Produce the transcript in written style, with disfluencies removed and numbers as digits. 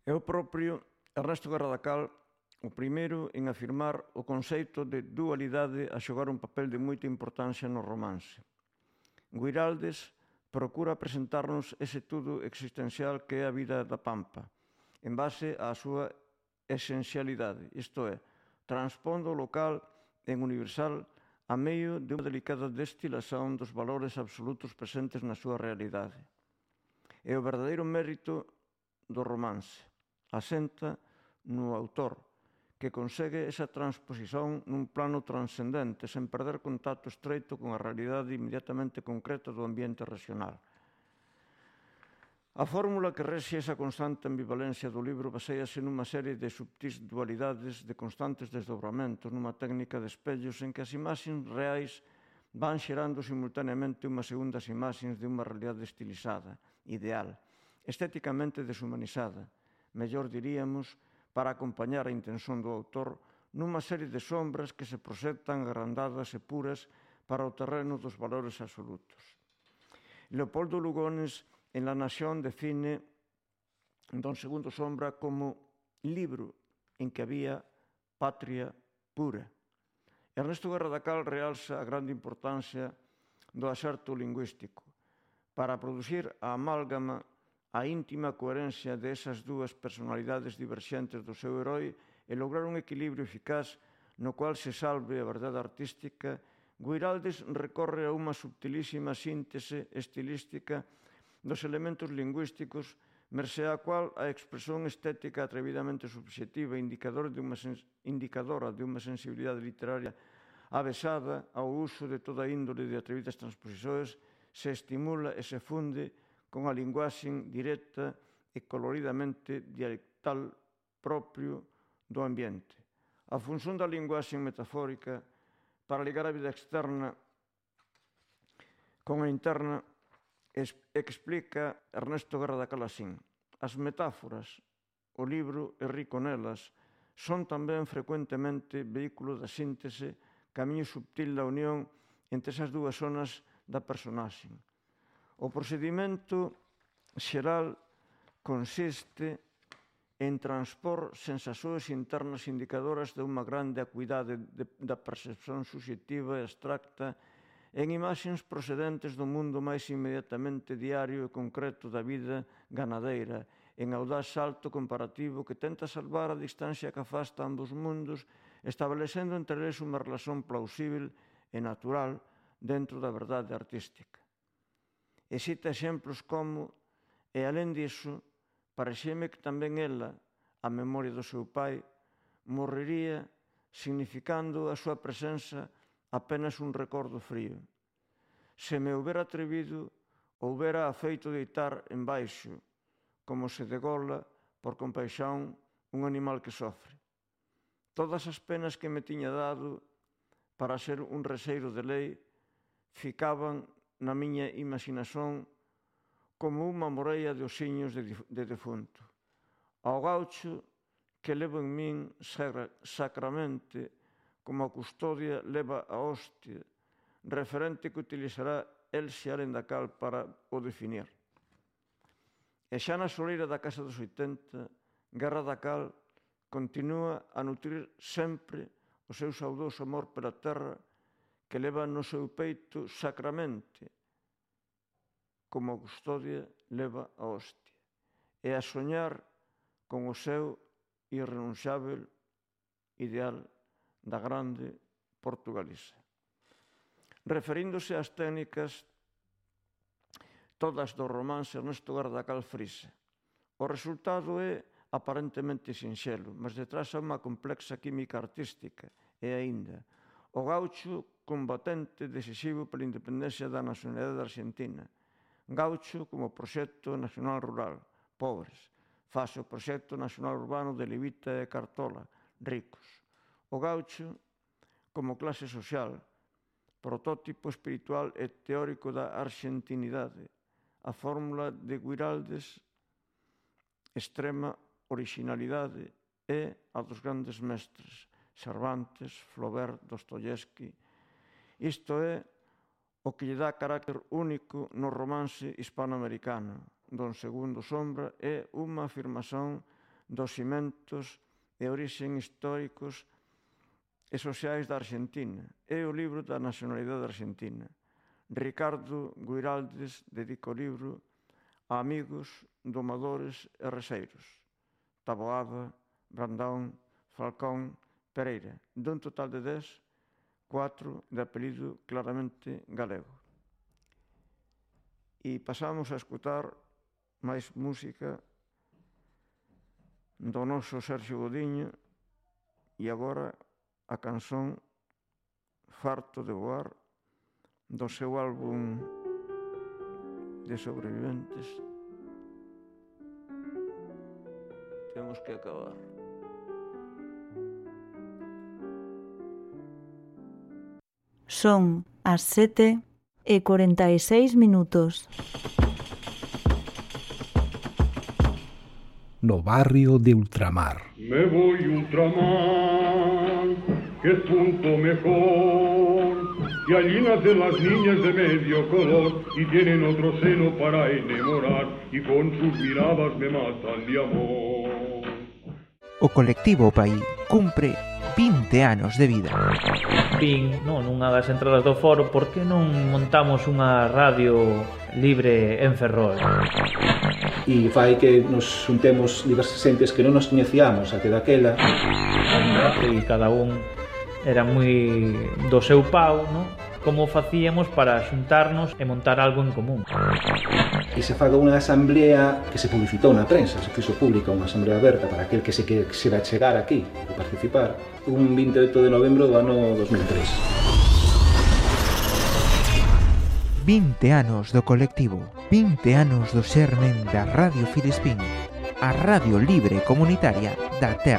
É o propio Ernesto Garradacal o primeiro en afirmar o conceito de dualidade a xogar un papel de moita importancia no romance. Guiraldes procura presentarnos ese todo existencial que é a vida da Pampa, en base á súa esencialidade, isto é, transpondo o local en universal a medio de unha delicada destilación dos valores absolutos presentes na súa realidade. É o verdadeiro mérito do romance. Asenta no autor, que consegue esa transposición nun plano transcendente, sen perder contacto estreito con a realidade inmediatamente concreta do ambiente regional. A fórmula que rexe esa constante ambivalencia do libro baséase nunha serie de subtís dualidades de constantes desdobramentos, nunha técnica de espellos en que as imaxes reais van xerando simultaneamente unhas segundas imaxes de unha realidade estilizada, ideal, estéticamente deshumanizada, mellor diríamos, para acompañar a intención do autor nunha serie de sombras que se proxectan agrandadas e puras para o terreno dos valores absolutos. Leopoldo Lugones, en La Nación, define Don Segundo Sombra como libro en que había patria pura. Ernesto Garradacal realza a grande importancia do acerto lingüístico para producir a amálgama, a íntima coherencia desas dúas personalidades diverxentes do seu heroi e lograr un equilibrio eficaz no cual se salve a verdade artística. Guiraldes recorre a unha subtilísima síntese estilística dos elementos lingüísticos, mercé a cual a expresión estética atrevidamente subxectiva indicadora de unha sensibilidade literaria avesada ao uso de toda índole de atrevidas transposicións se estimula e se funde con a linguaxe directa e coloridamente dialectal propio do ambiente. A función da linguaxe metafórica para ligar a vida externa con a interna explica Ernesto Garradacal así: as metáforas, o libro é rico nelas, son tamén frecuentemente vehículo da síntese, camiño subtil da unión entre esas dúas zonas da personaxe. O procedimento xeral consiste en transpor sensacións internas indicadoras de unha grande acuidade da percepción subxectiva e abstracta en imaxes procedentes do mundo máis inmediatamente diario e concreto da vida ganadeira, en audaz salto comparativo que tenta salvar a distancia que afasta ambos mundos, establecendo entre eles unha relación plausível e natural dentro da verdade artística. E cita exemplos como, e alén disso, pareceme que tamén ela, a memoria do seu pai, morrería significando a súa presenza apenas un recordo frío. Se me houbera atrevido, houbera afeito deitar en baixo, como se degola por compaixón un animal que sofre. Todas as penas que me tiña dado para ser un reseiro de lei ficaban na miña imaginación como unha moreia de osiños de defunto. Ao gaucho que levo en min sacramente como a custodia leva a hostia, referente que utilizará el se alén da cal para o definir. E xa na soleira da Casa dos 80, Garradacal continúa a nutrir sempre o seu saudoso amor pela terra que leva no seu peito sacramente, como a custodia leva a hostia, e a soñar con o seu irrenunciável ideal da grande Portugalisa. Referíndose ás técnicas todas do romance, Ernesto Garradacal frisa: o resultado é aparentemente sinxelo, mas detrás há unha complexa química artística, e aínda o gaucho combatente decisivo pola independencia da nacionalidade da Argentina, gaucho como proxecto nacional rural, pobres, fase o proxecto nacional urbano de Levita e Cartola, ricos, o gaucho como clase social, protótipo espiritual e teórico da argentinidade, a fórmula de Guiraldes, extrema originalidade, é a dos grandes mestres, Cervantes, Flaubert, Dostoyevsky. Isto é o que lle dá carácter único no romance hispanoamericano. Don Segundo Sombra é unha afirmación dos cimentos e orixen históricos e sociais da Argentina. É o libro da nacionalidade argentina. Ricardo Guiraldes dedica o libro a amigos, domadores e reseiros. Taboada, Brandão, Falcón, Pereira. Dun total de 10, 4 de apelido claramente galego. E pasamos a escutar máis música do noso Sergio Godiño e agora a canción Farto de voar do seu álbum de sobreviventes. Temos que acabar. Son as 7:46. No barrio de Ultramar. Me voy ultramar, que es punto mejor, y allí nacen las niñas de medio color y tienen otro seno para enamorar y con sus miradas me matan de amor. O colectivo Pai cumpre 20 anos de vida. Vin, nunha das entradas do foro, por que non montamos unha radio libre en Ferrol? E fai que nos xuntemos diversas xentes que non nos coñecíamos até daquela. E cada un era moi do seu pau, como facíamos para xuntarnos e montar algo en común. E se faga unha asamblea que se publicitou na prensa, se fixo pública unha asamblea aberta para aquel que se quixera chegar aquí e participar, un 28 de novembro do ano 2003. 20 anos do colectivo, 20 anos do xermen da Radio Filispín, a radio libre comunitaria da Terra.